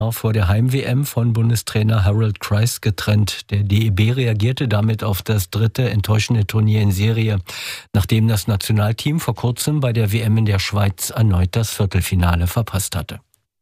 vor der Heim-WM von Bundestrainer Harold Kreis getrennt. Der DEB reagierte damit auf das dritte enttäuschende Turnier in Serie, nachdem das Nationalteam vor kurzem bei der WM in der Schweiz erneut das Viertelfinale verpasst hatte.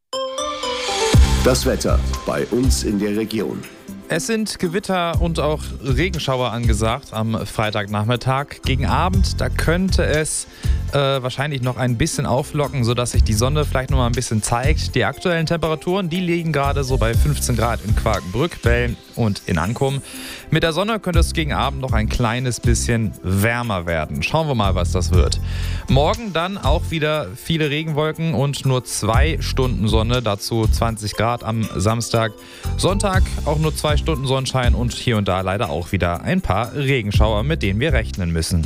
Das Wetter bei uns in der Region. Es sind Gewitter und auch Regenschauer angesagt am Freitagnachmittag. Gegen Abend, da könnte es wahrscheinlich noch ein bisschen auflocken, sodass sich die Sonne vielleicht noch mal ein bisschen zeigt. Die aktuellen Temperaturen, die liegen gerade so bei 15 Grad in Quakenbrück, Bellen und in Ankum. Mit der Sonne könnte es gegen Abend noch ein kleines bisschen wärmer werden. Schauen wir mal, was das wird. Morgen dann auch wieder viele Regenwolken und nur 2 Stunden Sonne, dazu 20 Grad am Samstag. Sonntag auch nur 2 Stunden Sonnenschein und hier und da leider auch wieder ein paar Regenschauer, mit denen wir rechnen müssen.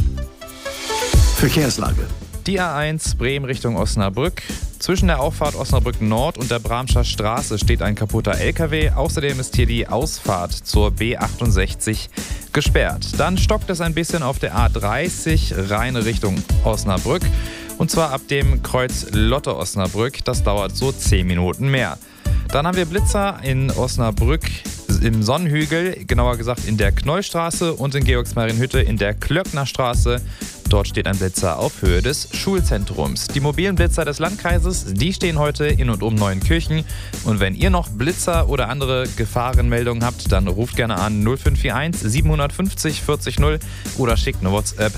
Verkehrslage. Die A1 Bremen Richtung Osnabrück. Zwischen der Auffahrt Osnabrück Nord und der Bramscher Straße steht ein kaputter LKW. Außerdem ist hier die Ausfahrt zur B68 gesperrt. Dann stockt es ein bisschen auf der A30 rein Richtung Osnabrück. Und zwar ab dem Kreuz Lotte Osnabrück. Das dauert so 10 Minuten mehr. Dann haben wir Blitzer in Osnabrück im Sonnenhügel, genauer gesagt in der Knollstraße und in Georgsmarienhütte in der Klöcknerstraße. Dort steht ein Blitzer auf Höhe des Schulzentrums. Die mobilen Blitzer des Landkreises, die stehen heute in und um Neuenkirchen. Und wenn ihr noch Blitzer oder andere Gefahrenmeldungen habt, dann ruft gerne an 0541 750 40 0 oder schickt eine WhatsApp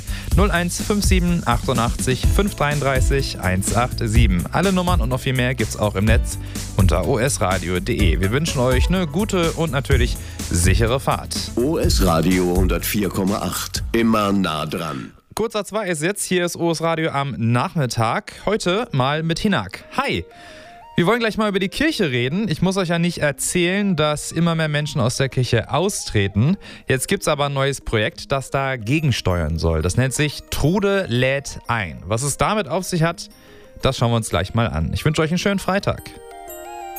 0157 88 533 187. Alle Nummern und noch viel mehr gibt's auch im Netz unter osradio.de. Wir wünschen euch eine gute und natürlich sichere Fahrt. OS Radio 104,8. Immer nah dran. Kurzer 2 ist jetzt. Hier ist OS Radio am Nachmittag. Heute mal mit Hinak. Hi! Wir wollen gleich mal über die Kirche reden. Ich muss euch ja nicht erzählen, dass immer mehr Menschen aus der Kirche austreten. Jetzt gibt's aber ein neues Projekt, das da gegensteuern soll. Das nennt sich Trude lädt ein. Was es damit auf sich hat, das schauen wir uns gleich mal an. Ich wünsche euch einen schönen Freitag.